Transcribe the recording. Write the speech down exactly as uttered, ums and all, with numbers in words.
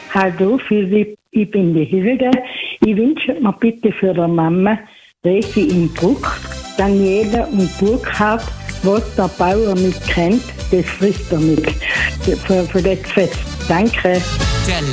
Hallo Philipp, ich bin die Hilde. Ich wünsche mir bitte für die Mama Resi in Bruck, Daniela und Burkhard, was der Bauer nicht kennt, das frisst er mit. Für, für das Fest. Danke.